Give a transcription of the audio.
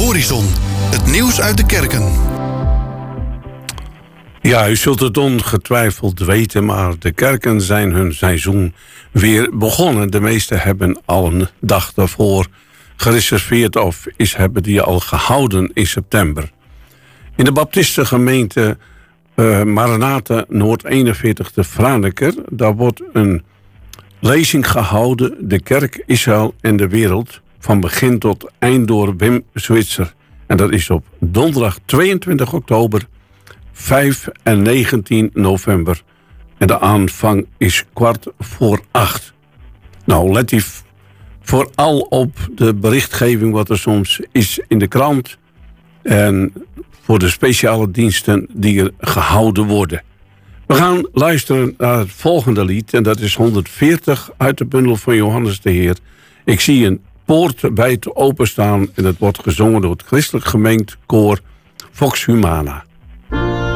Horizon, het nieuws uit de kerken. Ja, u zult het ongetwijfeld weten, maar de kerken zijn hun seizoen weer begonnen. De meesten hebben al een dag daarvoor gereserveerd of hebben die al gehouden in september. In de baptistengemeente Maranatha Noord 41 te Franeker, daar wordt een lezing gehouden, de kerk, Israël en de wereld, van begin tot eind door Wim Zwitser. En dat is op donderdag 22 oktober, 5 en 19 november. En de aanvang is 7:15. Nou, let u vooral op de berichtgeving wat er soms is in de krant. En voor de speciale diensten die er gehouden worden. We gaan luisteren naar het volgende lied. En dat is 140 uit de bundel van Johannes de Heer. Ik zie een poort bij te openstaan. En dat wordt gezongen door het christelijk gemengd koor Vox Humana.